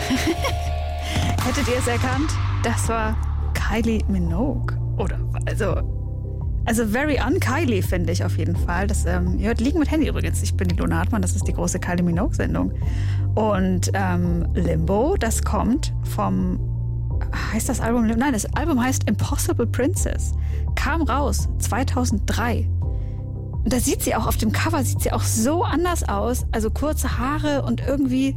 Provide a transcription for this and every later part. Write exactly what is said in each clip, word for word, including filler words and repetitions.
Hättet ihr es erkannt? Das war Kylie Minogue. Oder, also, also very un-Kylie, finde ich auf jeden Fall. Das, ähm, ihr hört Liegen mit Handy übrigens. Ich bin die Luna Hartmann, das ist die große Kylie Minogue-Sendung. Und ähm, Limbo, das kommt vom, heißt das Album, nein, das Album heißt Impossible Princess. Kam raus zweitausenddrei. Und da sieht sie auch, auf dem Cover sieht sie auch so anders aus. Also kurze Haare und irgendwie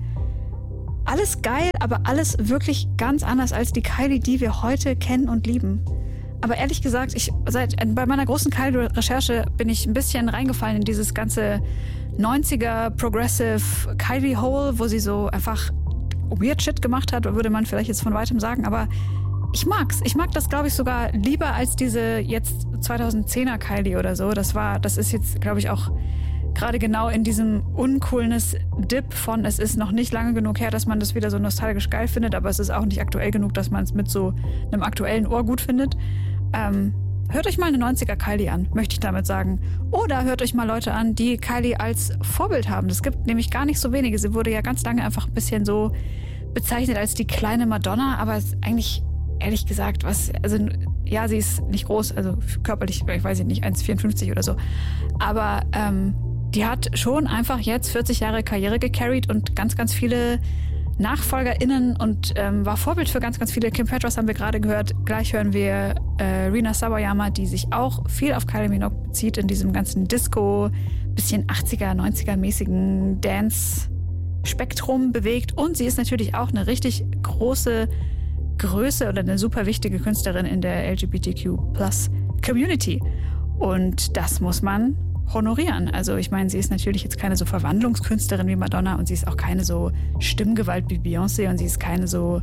alles geil, aber alles wirklich ganz anders als die Kylie, die wir heute kennen und lieben. Aber ehrlich gesagt, ich seit bei meiner großen Kylie-Recherche bin ich ein bisschen reingefallen in dieses ganze neunziger Progressive Kylie Hole, wo sie so einfach weird Shit gemacht hat, würde man vielleicht jetzt von weitem sagen, aber ich mag's. Ich mag das, glaube ich, sogar lieber als diese jetzt zweitausendzehner Kylie oder so. Das war, das ist jetzt, glaube ich, auch gerade genau in diesem Uncoolness-Dip von es ist noch nicht lange genug her, dass man das wieder so nostalgisch geil findet, aber es ist auch nicht aktuell genug, dass man es mit so einem aktuellen Ohr gut findet. Ähm, hört euch mal eine neunziger Kylie an, möchte ich damit sagen. Oder hört euch mal Leute an, die Kylie als Vorbild haben. Es gibt nämlich gar nicht so wenige. Sie wurde ja ganz lange einfach ein bisschen so bezeichnet als die kleine Madonna, aber es ist eigentlich, ehrlich gesagt, was, also ja, sie ist nicht groß, also körperlich, ich weiß nicht, eins Komma vierundfünfzig oder so. Aber ähm, die hat schon einfach jetzt vierzig Jahre Karriere gecarried und ganz, ganz viele NachfolgerInnen und ähm, war Vorbild für ganz, ganz viele. Kim Petras haben wir gerade gehört. Gleich hören wir äh, Rina Sawayama, die sich auch viel auf Kylie Minogue bezieht in diesem ganzen Disco, bisschen achtziger, neunziger mäßigen Dance-Spektrum bewegt. Und sie ist natürlich auch eine richtig große Größe oder eine super wichtige Künstlerin in der L G B T Q Plus Community. Und das muss man honorieren. Also ich meine, sie ist natürlich jetzt keine so Verwandlungskünstlerin wie Madonna und sie ist auch keine so Stimmgewalt wie Beyoncé und sie ist keine so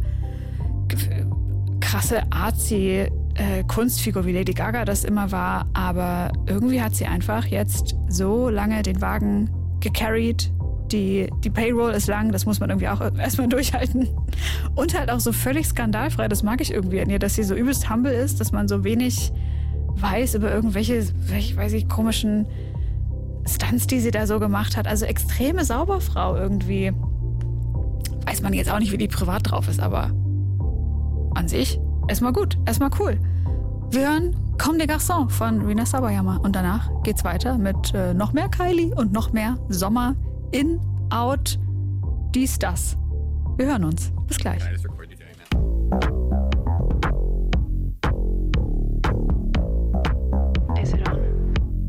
krasse artsy äh, Kunstfigur wie Lady Gaga das immer war, aber irgendwie hat sie einfach jetzt so lange den Wagen gecarried. Die, die Payroll ist lang, das muss man irgendwie auch erstmal durchhalten. Und halt auch so völlig skandalfrei, das mag ich irgendwie an ihr, dass sie so übelst humble ist, dass man so wenig weiß über irgendwelche, ich weiß nicht, komischen Stunts, die sie da so gemacht hat. Also extreme Sauberfrau irgendwie. Weiß man jetzt auch nicht, wie die privat drauf ist, aber an sich erstmal gut, erstmal cool. Wir hören Comme des Garçons von Rina Sawayama und danach geht's weiter mit äh, noch mehr Kylie und noch mehr Sommer, in, out, dies, das. Wir hören uns. Bis gleich.